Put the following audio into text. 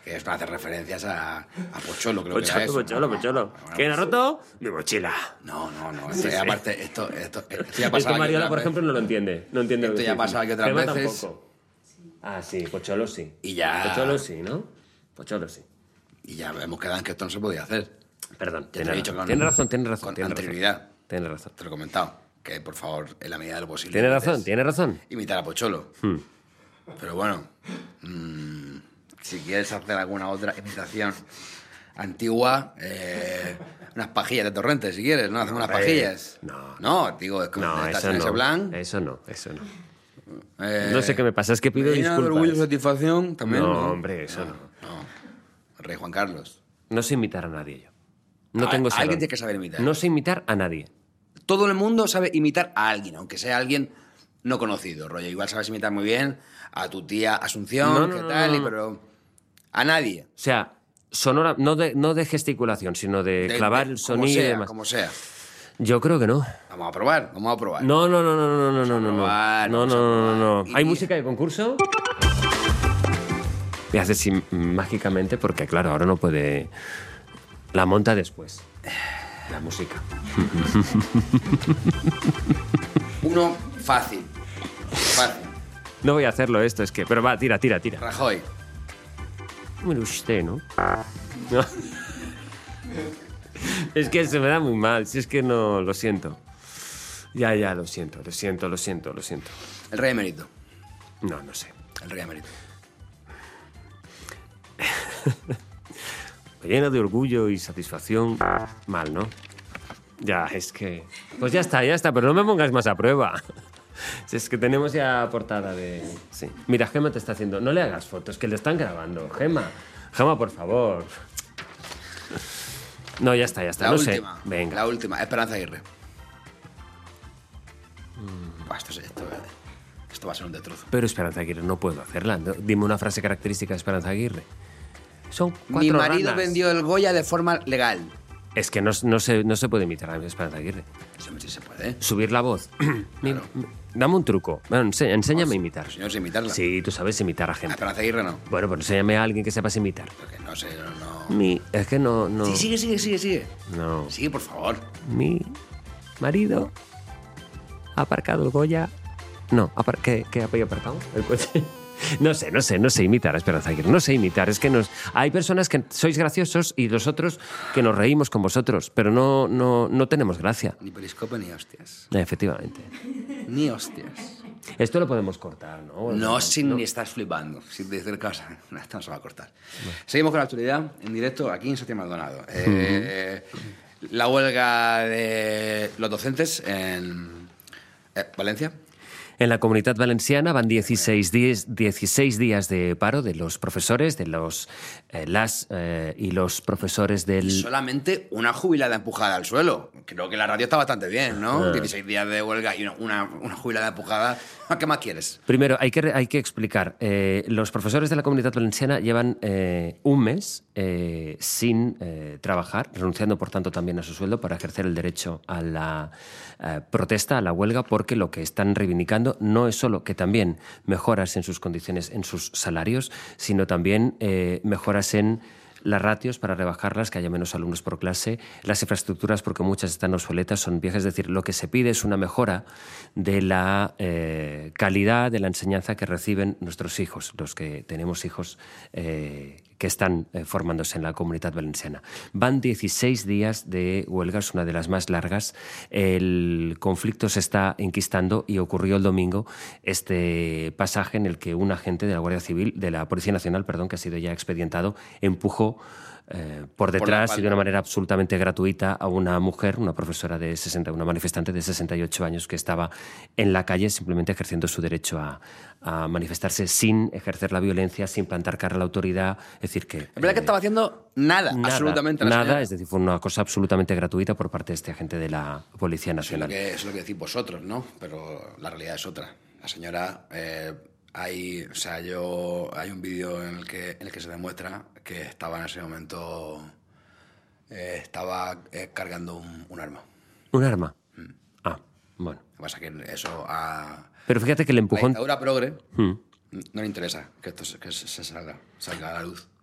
que es para hacer referencias a Pocholo, creo que era eso. Pocholo. Bueno, ¿Quién ha pues, roto? Mi mochila. No. Aparte, esto ya ha pasado. Es que aquí Mariola, otras por veces. ejemplo, no lo entiende. No entiende lo Esto que ya ha estoy pasado aquí diciendo. otras Gemma veces. tampoco. Ah, sí, Pocholo sí. Y ya- Pocholo sí, ¿no? Pocholo sí. Y ya hemos quedado en que esto no se podía hacer. Perdón, Ya te he dicho tiene razón. con anterioridad. Tiene razón. Te lo he comentado. Que, por favor, en la medida de lo posible... Tiene razón. Imitar a Pocholo. Pero bueno, si quieres hacer alguna otra imitación antigua, unas pajillas de Torrente, si quieres, ¿no? Hacemos unas pajillas. No, digo, es como No, estás eso en ese no. plan. Eso no. No sé qué me pasa, es que pido me llena de disculpas. orgullo y satisfacción también, ¿no? No, hombre, eso no. El rey Juan Carlos. No sé imitar a nadie yo. No tengo ese Alguien don. tiene que saber imitar. No sé imitar a nadie. Todo el mundo sabe imitar a alguien, aunque sea alguien no conocido, rollo. Igual sabes imitar muy bien a tu tía Asunción, No, ¿qué tal? no. Pero a nadie. O sea, sonora, no de gesticulación, sino de clavar el sonido y demás. Como sea. Yo creo que no. Vamos a probar. No. ¿Hay música de concurso? Y hace así mágicamente porque, claro, ahora no puede... La monta después. La música. Uno fácil. Fácil. No voy a hacerlo esto, es que... Pero va, tira. Rajoy. Bueno, usted, ¿no? No. Es que se me da muy mal, si es que no... Lo siento. Ya, lo siento. El rey emérito. No sé. El rey emérito. Me llena de orgullo y satisfacción. Mal, ¿no? Ya, es que... Pues ya está, pero no me pongas más a prueba. Si es que tenemos ya portada de... Sí. Mira, Gemma te está haciendo... No le hagas fotos, que le están grabando. Gemma, por favor. No, ya está. La no última. sé. Venga. La última. Esperanza Aguirre. Buah, esto va a ser un destrozo. Pero Esperanza Aguirre, no puedo hacerla. Dime una frase característica de Esperanza Aguirre. Son 4 Mi marido ranas. vendió el Goya de forma legal. Es que no se puede imitar a Esperanza Aguirre. Sí se puede. Subir la voz. Claro. Dame un truco. Bueno, enséñame a imitar. Señor, sé imitarla. Sí, tú sabes imitar a A gente. Esperanza Aguirre no. Bueno, pues enséñame a alguien que sepas imitar. Porque no sé, no. Es que no... Sí, sigue. No. Sigue, por favor. Mi marido ha aparcado el Goya... No, ¿qué había aparcado? El coche. No sé imitar a Esperanza Aguirre. No sé imitar. Es que hay personas que sois graciosos y los otros que nos reímos con vosotros, pero no tenemos gracia. Ni periscope ni hostias. Efectivamente. Ni hostias. Esto lo podemos cortar, ¿no? No, sin ni estás flipando. Sin decir cosas. Esto no se va a cortar. Seguimos con la actualidad en directo aquí en Santiago Maldonado. La huelga de los docentes en Valencia. En la Comunitat Valenciana van 16 días de paro de los profesores, de los y los profesores del... Solamente una jubilada empujada al suelo. Creo que la radio está bastante bien, ¿no? 16 días de huelga y una jubilada empujada. ¿Qué más quieres? Primero, hay que explicar. Los profesores de la Comunitat Valenciana llevan un mes sin trabajar, renunciando, por tanto, también a su sueldo para ejercer el derecho a la protesta, a la huelga, porque lo que están reivindicando no es solo que también mejoras en sus condiciones, en sus salarios, sino también mejoras en las ratios para rebajarlas, que haya menos alumnos por clase, las infraestructuras, porque muchas están obsoletas, son viejas. Es decir, lo que se pide es una mejora de la calidad de la enseñanza que reciben nuestros hijos, los que tenemos hijos que están formándose en la Comunitat Valenciana. Van 16 días de huelga, es una de las más largas. El conflicto se está enquistando y ocurrió el domingo este pasaje en el que un agente de la Guardia Civil, de la Policía Nacional, perdón, que ha sido ya expedientado, empujó por detrás y de una manera absolutamente gratuita a una mujer, una profesora de una manifestante de 68 años que estaba en la calle simplemente ejerciendo su derecho a manifestarse sin ejercer la violencia, sin plantar cara a la autoridad. Es decir, que... Es verdad que estaba haciendo nada, absolutamente nada. Es decir, fue una cosa absolutamente gratuita por parte de este agente de la Policía Nacional. Eso es lo que decís vosotros, ¿no? Pero la realidad es otra. La señora... hay un vídeo en el que se demuestra que estaba en ese momento cargando un arma. ¿Un arma? Ah, bueno. Lo que pasa es que eso Pero fíjate que el la empujón... dictadura progre no le interesa que esto se salga a la luz.